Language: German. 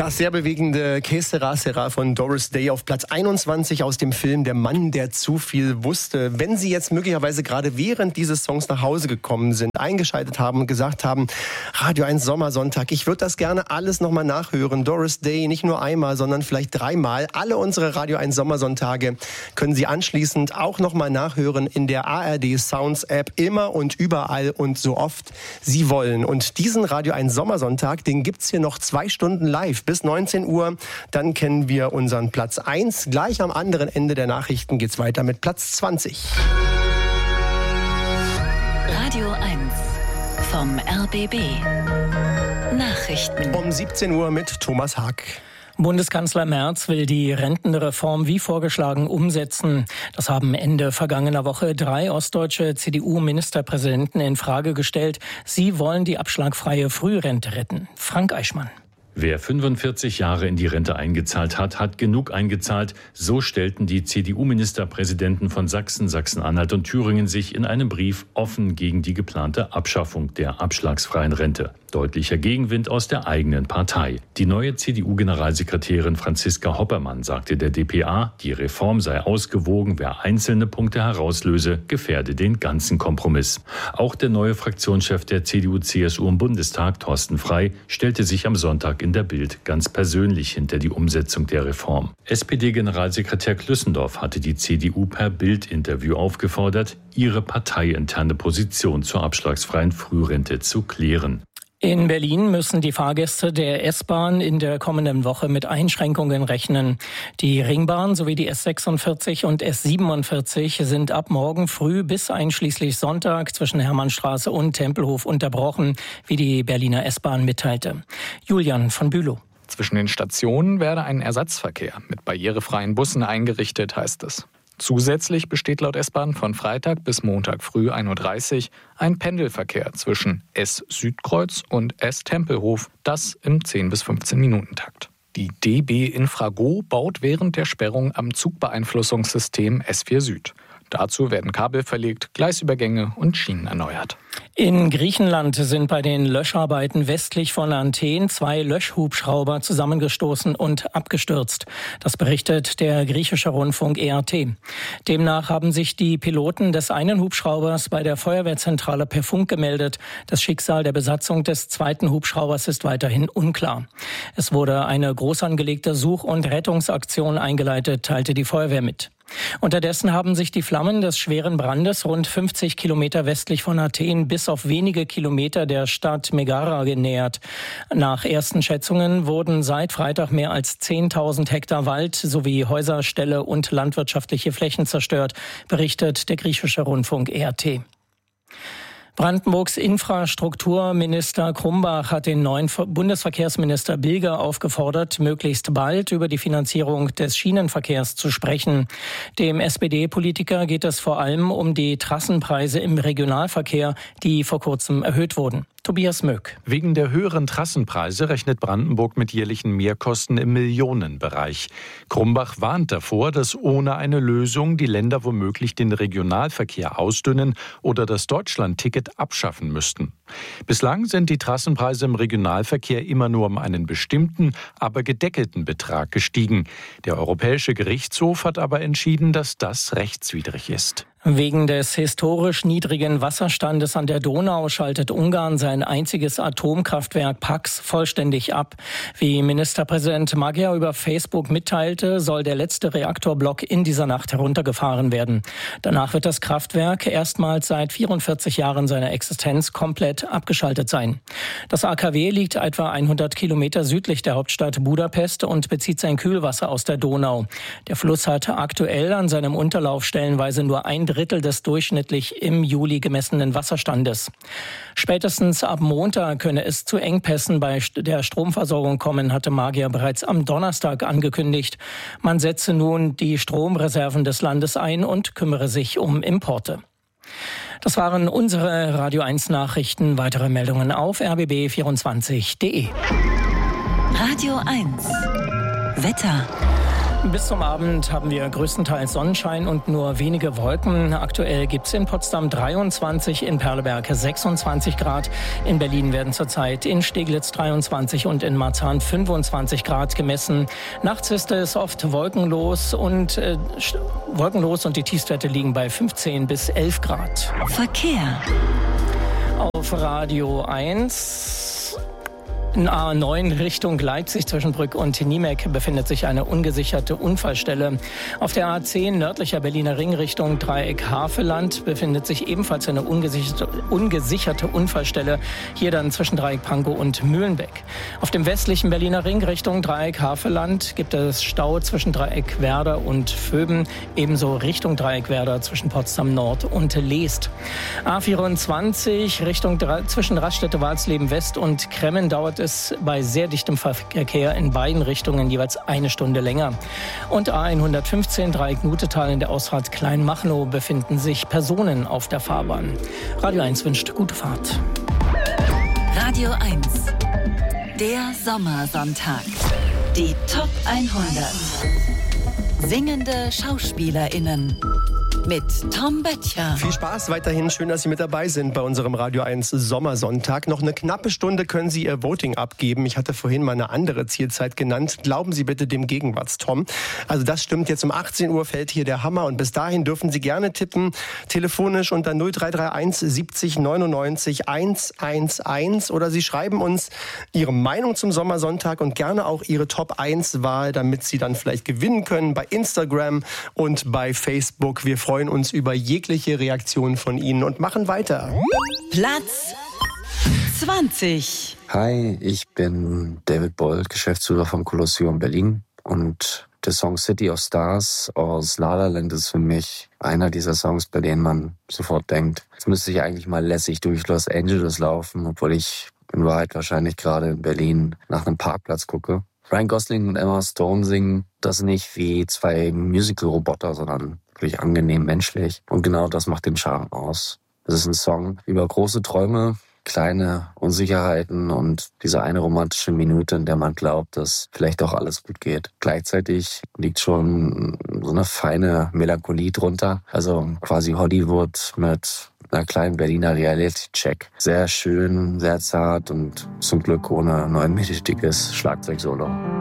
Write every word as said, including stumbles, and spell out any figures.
Das sehr bewegende Que sera sera von Doris Day auf Platz einundzwanzig aus dem Film Der Mann, der zu viel wusste. Wenn Sie jetzt möglicherweise gerade während dieses Songs nach Hause gekommen sind, eingeschaltet haben und gesagt haben, Radio eins Sommersonntag, ich würde das gerne alles nochmal nachhören. Doris Day nicht nur einmal, sondern vielleicht dreimal. Alle unsere Radio eins Sommersonntage können Sie anschließend auch nochmal nachhören in der A R D Sounds App, immer und überall und so oft Sie wollen. Und diesen Radio eins Sommersonntag, den gibt's hier noch zwei Stunden live bis neunzehn Uhr. Dann kennen wir unseren Platz eins. Gleich am anderen Ende der Nachrichten geht's weiter mit Platz zwanzig. Radio eins vom R B B. Nachrichten. Um siebzehn Uhr mit Thomas Haag. Bundeskanzler Merz will die Rentenreform wie vorgeschlagen umsetzen. Das haben Ende vergangener Woche drei ostdeutsche C D U-Ministerpräsidenten in Frage gestellt. Sie wollen die abschlagfreie Frührente retten. Frank Eichmann. Wer fünfundvierzig Jahre in die Rente eingezahlt hat, hat genug eingezahlt. So stellten die C D U-Ministerpräsidenten von Sachsen, Sachsen-Anhalt und Thüringen sich in einem Brief offen gegen die geplante Abschaffung der abschlagsfreien Rente. Deutlicher Gegenwind aus der eigenen Partei. Die neue C D U-Generalsekretärin Franziska Hoppermann sagte der d p a, die Reform sei ausgewogen, wer einzelne Punkte herauslöse, gefährde den ganzen Kompromiss. Auch der neue Fraktionschef der C D U C S U im Bundestag, Thorsten Frey, stellte sich am Sonntag in der Bild ganz persönlich hinter die Umsetzung der Reform. S P D-Generalsekretär Klüssendorf hatte die C D U per Bild-Interview aufgefordert, ihre parteiinterne Position zur abschlagsfreien Frührente zu klären. In Berlin müssen die Fahrgäste der S-Bahn in der kommenden Woche mit Einschränkungen rechnen. Die Ringbahn sowie die S sechsundvierzig und S siebenundvierzig sind ab morgen früh bis einschließlich Sonntag zwischen Hermannstraße und Tempelhof unterbrochen, wie die Berliner S-Bahn mitteilte. Julian von Bülow. Zwischen den Stationen werde ein Ersatzverkehr mit barrierefreien Bussen eingerichtet, heißt es. Zusätzlich besteht laut S-Bahn von Freitag bis Montag früh ein Uhr dreißig ein Pendelverkehr zwischen S-Südkreuz und S-Tempelhof, das im zehn bis fünfzehn Minuten Takt. Die D B Infrago baut während der Sperrung am Zugbeeinflussungssystem S vier Süd. Dazu werden Kabel verlegt, Gleisübergänge und Schienen erneuert. In Griechenland sind bei den Löscharbeiten westlich von Athen zwei Löschhubschrauber zusammengestoßen und abgestürzt. Das berichtet der griechische Rundfunk E R T. Demnach haben sich die Piloten des einen Hubschraubers bei der Feuerwehrzentrale per Funk gemeldet. Das Schicksal der Besatzung des zweiten Hubschraubers ist weiterhin unklar. Es wurde eine groß angelegte Such- und Rettungsaktion eingeleitet, teilte die Feuerwehr mit. Unterdessen haben sich die Flammen des schweren Brandes rund fünfzig Kilometer westlich von Athen bis auf wenige Kilometer der Stadt Megara genähert. Nach ersten Schätzungen wurden seit Freitag mehr als zehntausend Hektar Wald sowie Häuser, Ställe und landwirtschaftliche Flächen zerstört, berichtet der griechische Rundfunk E R T. Brandenburgs Infrastrukturminister Krumbach hat den neuen Bundesverkehrsminister Bilger aufgefordert, möglichst bald über die Finanzierung des Schienenverkehrs zu sprechen. Dem S P D-Politiker geht es vor allem um die Trassenpreise im Regionalverkehr, die vor kurzem erhöht wurden. Tobias Möck. Wegen der höheren Trassenpreise rechnet Brandenburg mit jährlichen Mehrkosten im Millionenbereich. Krumbach warnt davor, dass ohne eine Lösung die Länder womöglich den Regionalverkehr ausdünnen oder das Deutschlandticket abschaffen müssten. Bislang sind die Trassenpreise im Regionalverkehr immer nur um einen bestimmten, aber gedeckelten Betrag gestiegen. Der Europäische Gerichtshof hat aber entschieden, dass das rechtswidrig ist. Wegen des historisch niedrigen Wasserstandes an der Donau schaltet Ungarn sein einziges Atomkraftwerk Paks vollständig ab. Wie Ministerpräsident Magyar über Facebook mitteilte, soll der letzte Reaktorblock in dieser Nacht heruntergefahren werden. Danach wird das Kraftwerk erstmals seit vierundvierzig Jahren seiner Existenz komplett abgeschaltet sein. Das A K W liegt etwa hundert Kilometer südlich der Hauptstadt Budapest und bezieht sein Kühlwasser aus der Donau. Der Fluss hat aktuell an seinem Unterlauf stellenweise nur ein Drittel des durchschnittlich im Juli gemessenen Wasserstandes. Spätestens ab Montag könne es zu Engpässen bei der Stromversorgung kommen, hatte Magyar bereits am Donnerstag angekündigt. Man setze nun die Stromreserven des Landes ein und kümmere sich um Importe. Das waren unsere Radio eins Nachrichten. Weitere Meldungen auf r b b vierundzwanzig punkt d e. Radio eins Wetter. Bis zum Abend haben wir größtenteils Sonnenschein und nur wenige Wolken. Aktuell gibt es in Potsdam dreiundzwanzig, in Perleberg sechsundzwanzig Grad. In Berlin werden zurzeit in Steglitz dreiundzwanzig und in Marzahn fünfundzwanzig Grad gemessen. Nachts ist es oft wolkenlos und, äh, wolkenlos und die Tiefstwerte liegen bei fünfzehn bis elf Grad. Verkehr. Auf Radio eins. In A neun Richtung Leipzig zwischen Brück und Niemek befindet sich eine ungesicherte Unfallstelle. Auf der A zehn nördlicher Berliner Ring Richtung Dreieck Havelland befindet sich ebenfalls eine ungesicherte, ungesicherte Unfallstelle. Hier dann zwischen Dreieck Pankow und Mühlenbeck. Auf dem westlichen Berliner Ring Richtung Dreieck Havelland gibt es Stau zwischen Dreieck Werder und Vöben. Ebenso Richtung Dreieck Werder zwischen Potsdam Nord und Leest. A vierundzwanzig Richtung zwischen Raststätte-Walsleben West und Kremmen dauert es bei sehr dichtem Verkehr in beiden Richtungen jeweils eine Stunde länger. Und A hundertfünfzehn Dreieck Nutetal in der Ausfahrt Kleinmachnow befinden sich Personen auf der Fahrbahn. Radio eins wünscht gute Fahrt. Radio eins, der Sommersonntag. Die Top hundert. Singende SchauspielerInnen. Mit Tom Böttcher. Viel Spaß weiterhin. Schön, dass Sie mit dabei sind bei unserem Radio eins Sommersonntag. Noch eine knappe Stunde können Sie Ihr Voting abgeben. Ich hatte vorhin mal eine andere Zielzeit genannt. Glauben Sie bitte dem Gegenwarts, Tom. Also das stimmt. Jetzt um achtzehn Uhr fällt hier der Hammer. Und bis dahin dürfen Sie gerne tippen. Telefonisch unter null drei drei eins siebzig neunundneunzig hundertelf. Oder Sie schreiben uns Ihre Meinung zum Sommersonntag und gerne auch Ihre Top eins Wahl, damit Sie dann vielleicht gewinnen können bei Instagram und bei Facebook. Wir freuen uns über jegliche Reaktion von Ihnen und machen weiter. Platz zwanzig. Hi, ich bin David Boll, Geschäftsführer vom Kolosseum Berlin. Und der Song City of Stars aus La La Land ist für mich einer dieser Songs, bei denen man sofort denkt, jetzt müsste ich eigentlich mal lässig durch Los Angeles laufen, obwohl ich in Wahrheit wahrscheinlich gerade in Berlin nach einem Parkplatz gucke. Ryan Gosling und Emma Stone singen das nicht wie zwei Musical-Roboter, sondern wirklich angenehm menschlich. Und genau das macht den Charme aus. Es ist ein Song über große Träume, kleine Unsicherheiten und diese eine romantische Minute, in der man glaubt, dass vielleicht auch alles gut geht. Gleichzeitig liegt schon so eine feine Melancholie drunter. Also quasi Hollywood mit einer kleinen Berliner Reality-Check. Sehr schön, sehr zart und zum Glück ohne neunminütiges Schlagzeugsolo.